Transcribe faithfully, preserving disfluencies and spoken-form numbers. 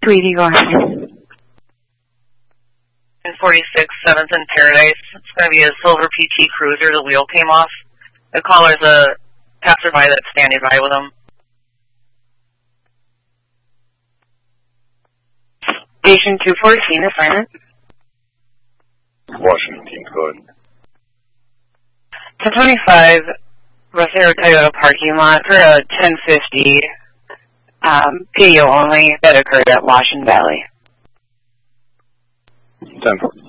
two eighty, go ahead. forty-six, seventh and Paradise. It's going to be a silver P T Cruiser. The wheel came off. The caller's a passerby that's standing by with him. Station two fourteen, assignment. Washington, go ahead. ten twenty-five, Rosero Toyota parking lot for a ten fifty, um, P O only, that occurred at Washington Valley. ten forty.